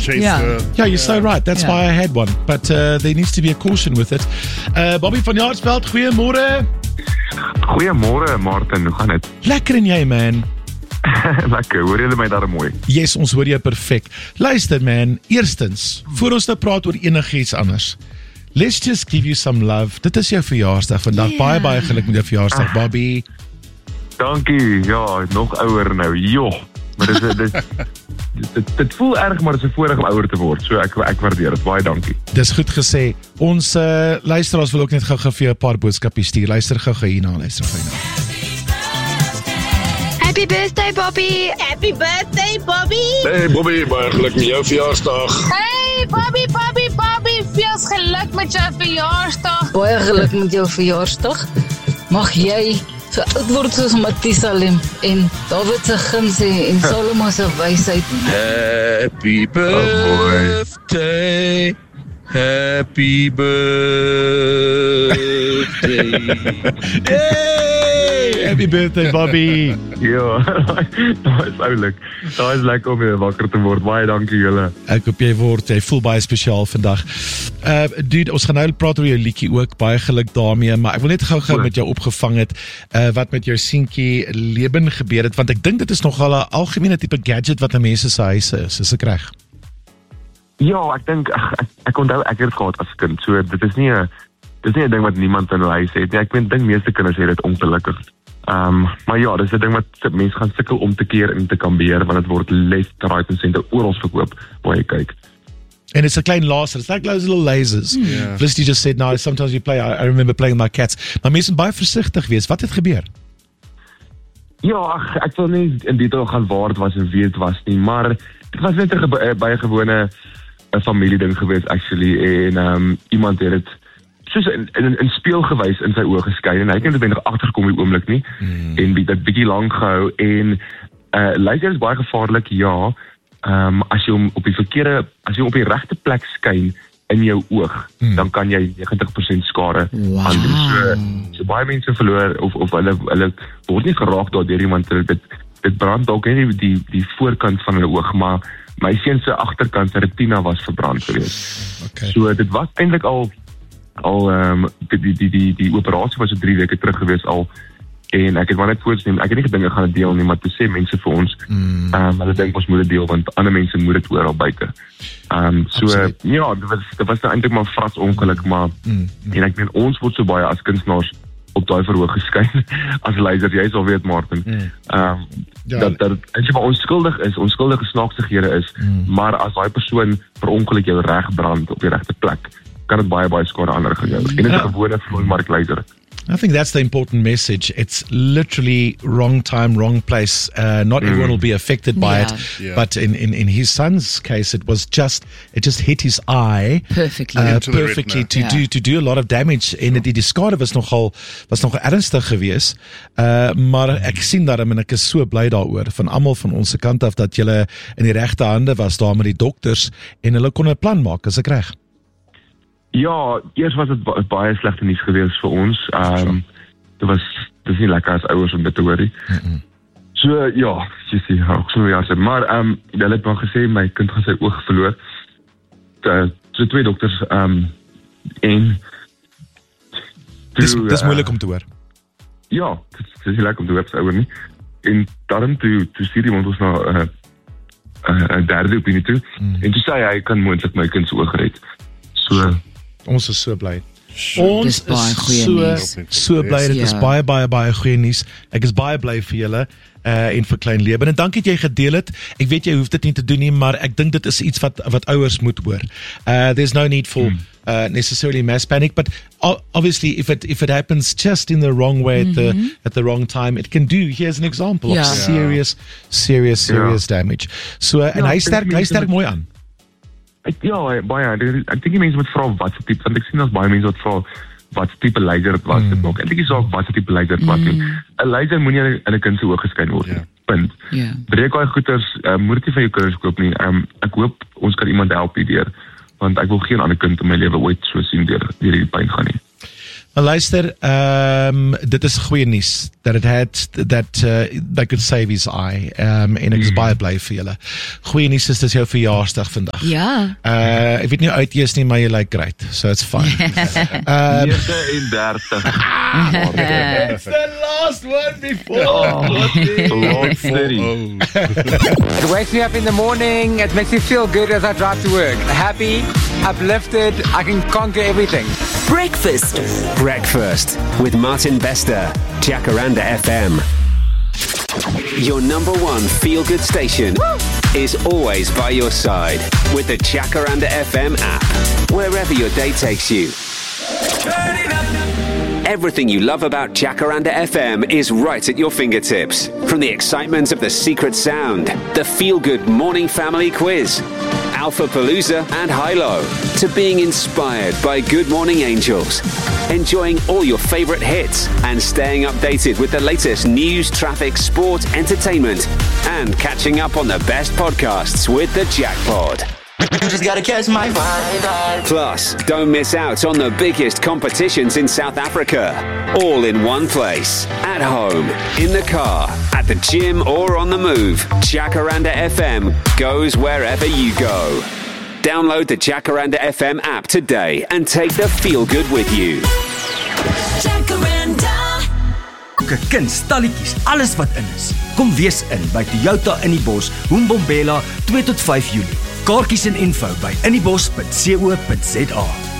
chase Yeah, you're so right. That's why I had one. But there needs to be a caution with it. Bobby van Jaarsveld, goeiemôre. Goeiemôre Martin, hoe gaan dit? Lekker en jy, man? Lekker, hoor julle my daar mooi? Yes, ons hoor jou perfect. Luister, man, eerstens, voor ons nou praat oor enigiets anders, let's just give you some love. Dit is jou verjaarsdag vandag. Baie geluk met jou verjaarsdag, Bobby. Dankie, ja, nog ouer nou, joh. Maar dit voel erg, maar dit is 'n voorreg om ouer te word. So ek waardeer dit, baie dankie. Dis goed gesê. Ons luisteraars wil ook net gou vir jou 'n paar boodskapies stuur. Luister gou hierna, Happy birthday, Bobby! Happy birthday, Bobby! Hey Bobby, baie geluk met jou verjaarsdag. Hey, Bobby, veel geluk met jou verjaarsdag. Baie geluk met jou verjaarsdag. Mag jy so oud word soos Mathusalem en Dawid se guns en Salomo se wysheid. Happy birthday. Happy birthday. Hey, happy birthday, Bobby. Ja, dat is oulik. Dat is lekker om weer wakker te word. Baie dankie julle. Ek hoop jy voel baie spesiaal vandag. Dude, ons gaan nou praat oor jou liedjie ook, baie geluk daarmee, maar ek wil net gou met jou opgevang het, wat met jou seentjie Leben gebeur het, want ek dink dit is nogal 'n algemene tipe gadget wat in mense se huise is ek reg? Ja, ek dink, ek onthou ek het dit gehad as kind, so dit is nie 'n ding wat niemand in hulle huis het nie. Ek dink meeste kinders het dit ongelukkig. Maar ja, dis 'n ding wat mense gaan sukkel om te keer en te kambeer, want dit word left, right en center oral verkoop waar jy kyk. And it's a klein laser. It's like those little lasers. Felicity just said, no, sometimes you play, I remember playing with my cats. Maar mense moet baie versigtig wees. Wat het gebeur? Ja, ek wil nie in detail gaan waar het was en wie het was nie, maar dit was net 'n baie gewone familieding geweest actually, en iemand het dit soos in speel gewys in sy oë geskyn, en hy het net nog agtergekom die oomblik nie, en dit bietjie lank gehou, en laser is baie gevaarlik, ja, as jy hom op die regte plek skyn in jou oog, dan kan jy 90% skade aan doen. So baie mense verloor, of hulle word nie geraak daardeur iemand, dit brand dalk net die voorkant van hulle oog, maar my seun se agterkant, sy retina was verbrand geweest. Okay. So dit was eintlik al die operasie was so 3 weke terug geweest al, en ek het maar net voorsneem, ek het nie gedink ek gaan dit deel nie, maar toe sê mense vir ons, hulle dink ons moet dit deel, want ander mense moet dit oral buite. Ja, dit was eintlik maar vras ongeluk, maar en ek meen, ons word so baie as kunstenaars op daai verhoog geskyn, as leiers, jy sal weet, Martin, dat as jy maar onskuldige snaakstighede is, maar as daai persoon per ongeluk jou reg brand op die regte plek, kan dit baie skade aan hulle gaan. En dit is 'n gewone vloeimarkleiser. I think that's the important message. It's literally wrong time, wrong place. Not everyone will be affected by it, but in his son's case, it just hit his eye perfectly to do a lot of damage. En die skade was nogal ernstig geweest. Maar ek sien daarom, en ek is so bly daaroor van almal van ons kant af, dat julle in die regte hande was daar met die dokters en hulle kon 'n plan maak, as ek reg. Ja, eers was dit baie slegte nuus geweest vir ons. Dit is nie lekker as ouers om dit te hoor nie. So ja, jy sien, ook so ja, maar hulle het maar gesê my kind gaan sy oog verloor. So 2 dokters en dis moeilik om te hoor. Ja, dit is nie lekker om te hoor as ouer nie. En daarom toe stuur iemand ons na 'n derde opinie toe, en toe sê hy kan moontlik my kind se oog red. So ons is so bly. Ons is so bly, dit is baie goeie nuus. Ek is baie bly vir julle en vir Klein Leben, en dankie dat jy gedeel het. Ek weet jy hoef dit nie te doen nie, maar ek dink dit is iets wat ouers moet hoor. There's no need for necessarily mass panic, but obviously if it happens just in the wrong way at the wrong time, it can do, here's an example of serious damage. So en hy sterk mooi aan. Ja, baie. Ek dink die mense moet vra wat se tipe, want ek sien as baie mense wat vra wat se tipe laser dit was. Ek dink jy sê wat se tipe laser dit was nie. 'n Laser moet nie in 'n kind se oog geskyn word nie. Punt. Breek daai goeters, moet dit nie van jou kinders koop nie. Ek hoop ons kan iemand help hierdeur, want ek wil geen ander kind in my lewe ooit so sien deur hierdie pyn gaan nie. Luister, dit is goeie nuus that it had that they could save his eye. En ek is baie bly vir julle. Goeie nuus is dis jou verjaarsdag vandag. Ja. Ek weet nie hoe oud jy is nie, maar jy lyk great. So it's fine. 39. It's the last one before. It wakes me up in the morning. It makes me feel good as I drive to work. Happy, uplifted. I can conquer everything. Breakfast with Martin Bester, Jacaranda FM. Your number one feel-good station is always by your side with the Jacaranda FM app, wherever your day takes you. Everything you love about Jacaranda FM is right at your fingertips. From the excitement of the secret sound, the feel-good morning family quiz, Alpha Palooza and Hilo, to being inspired by Good Morning Angels, enjoying all your favorite hits and staying updated with the latest news, traffic, sport, entertainment, and catching up on the best podcasts with the Jackpod. Just gotta catch my vibe. Plus, don't miss out on the biggest competitions in South Africa. All in one place. At home, in the car, at the gym, or on the move. Jacaranda FM goes wherever you go. Download the Jacaranda FM app today and take the feel good with you. Jacaranda. Kuns, talletjies, alles wat in is. Kom wees in by Toyota in die Bos, Mbombela 2 tot 5 Julie. Kaartjies en info by inniebos.co.za.